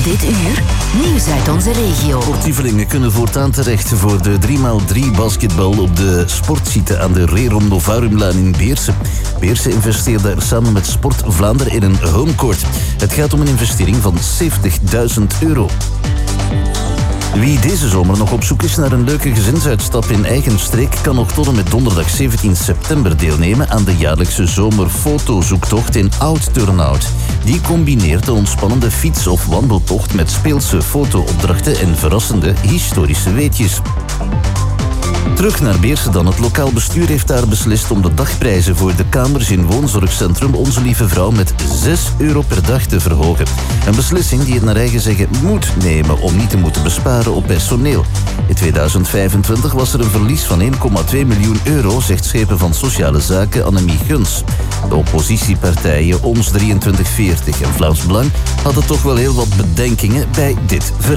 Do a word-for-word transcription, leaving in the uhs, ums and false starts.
Dit uur, nieuws uit onze regio. Sportievelingen kunnen voortaan terecht voor de drie bij drie basketbal op de sportsite aan de Rerum Novarumlaan in Beersen. Beersen investeert daar samen met Sport Vlaanderen in een homecourt. Het gaat om een investering van zeventigduizend euro. Wie deze zomer nog op zoek is naar een leuke gezinsuitstap in eigen streek kan nog tot en met donderdag zeventien september deelnemen aan de jaarlijkse zomerfotozoektocht in Oud Turnhout. Die combineert de ontspannende fiets- of wandeltocht met speelse fotoopdrachten en verrassende historische weetjes. Terug naar Beersen dan. Het lokaal bestuur heeft daar beslist om de dagprijzen voor de kamers in woonzorgcentrum Onze Lieve Vrouw met zes euro per dag te verhogen. Een beslissing die het naar eigen zeggen moet nemen om niet te moeten besparen op personeel. In tweeduizend vijfentwintig was er een verlies van één komma twee miljoen euro, zegt schepen van Sociale Zaken Annemie Guns. De oppositiepartijen Ons drieëntwintig veertig en Vlaams Belang hadden toch wel heel wat bedenkingen bij dit verhaal.